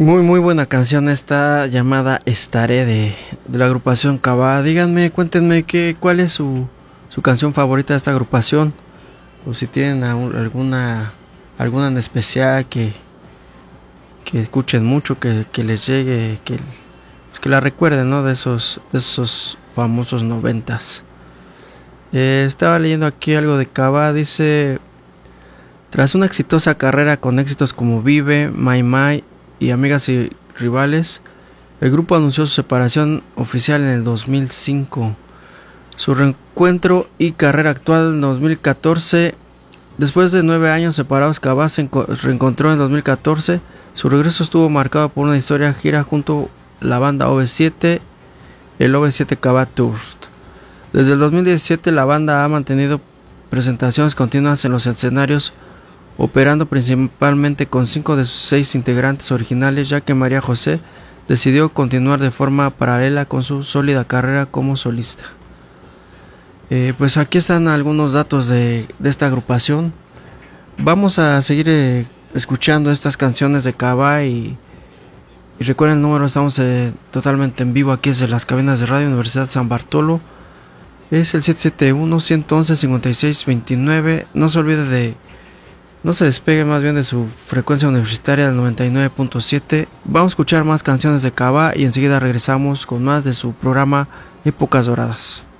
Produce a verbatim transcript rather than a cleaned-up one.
Muy muy buena canción esta llamada Estaré de, de la agrupación Cabá. Díganme, cuéntenme qué, cuál es su, su canción favorita de esta agrupación. O si tienen aún alguna alguna en especial que, que escuchen mucho, que, que les llegue, que, pues que la recuerden, ¿no? De esos, de esos famosos noventas. Eh, estaba leyendo aquí algo de Cabá, dice: tras una exitosa carrera con éxitos como Vive, My My y Amigas y Rivales, el grupo anunció su separación oficial en el dos mil cinco. Su reencuentro y carrera actual en dos mil catorce. Después de nueve años separados, Cabá se reencontró en dos mil catorce. Su regreso estuvo marcado por una historia gira junto a la banda O V siete, el O V siete Cabá Tours. Desde el dos mil diecisiete la banda ha mantenido presentaciones continuas en los escenarios, operando principalmente con cinco de sus seis integrantes originales, ya que María José decidió continuar de forma paralela con su sólida carrera como solista. Eh, pues aquí están algunos datos de, de esta agrupación. Vamos a seguir eh, escuchando estas canciones de Cabá y, y recuerden el número, estamos eh, totalmente en vivo aquí desde las cabinas de Radio Universidad San Bartolo. Es el siete siete uno, uno uno uno, cinco seis dos nueve. No se olvide de... No se despegue más bien de su frecuencia universitaria del noventa y nueve punto siete. Vamos a escuchar más canciones de Cabá y enseguida regresamos con más de su programa Épocas Doradas.